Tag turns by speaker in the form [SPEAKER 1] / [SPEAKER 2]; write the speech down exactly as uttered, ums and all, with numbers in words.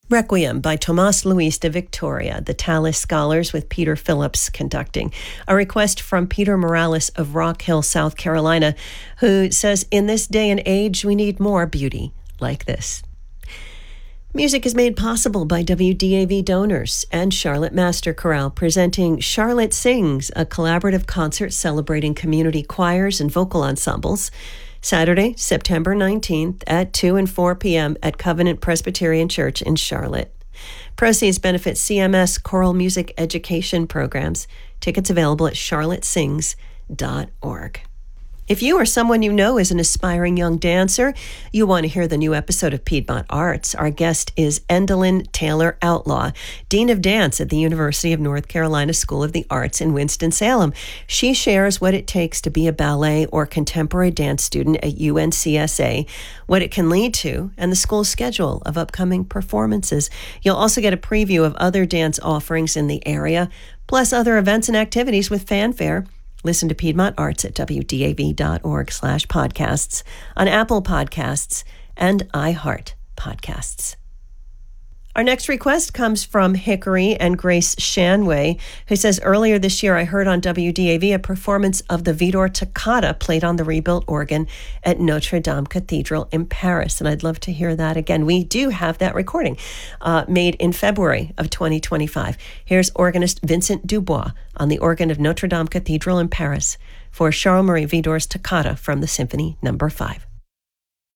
[SPEAKER 1] Requiem by Tomas Luis de Victoria, the Tallis Scholars with Peter Phillips conducting. A request from Peter Morales of Rock Hill, South Carolina, who says, in this day and age, we need more beauty like this. Music is made possible by W D A V donors and Charlotte Master Chorale, presenting Charlotte Sings, a collaborative concert celebrating community choirs and vocal ensembles. Saturday, September nineteenth at two and four p.m. at Covenant Presbyterian Church in Charlotte. Proceeds benefit C M S choral music education programs. Tickets available at charlotte sings dot org. If you or someone you know is an aspiring young dancer, you want to hear the new episode of Piedmont Arts. Our guest is Endalyn Taylor Outlaw, Dean of Dance at the University of North Carolina School of the Arts in Winston-Salem. She shares what it takes to be a ballet or contemporary dance student at U N C S A, what it can lead to, and the school's schedule of upcoming performances. You'll also get a preview of other dance offerings in the area, plus other events and activities with fanfare. Listen to Piedmont Arts at W D A V dot org slash podcasts, on Apple Podcasts and iHeart Podcasts. Our next request comes from Hickory and Grace Shanway, who says, earlier this year I heard on W D A V a performance of the Widor Toccata played on the rebuilt organ at Notre Dame Cathedral in Paris, and I'd love to hear that again. We do have that recording uh, made in February of twenty twenty-five. Here's organist Vincent Dubois on the organ of Notre Dame Cathedral in Paris for Charles-Marie Widor's Toccata from the Symphony Number five.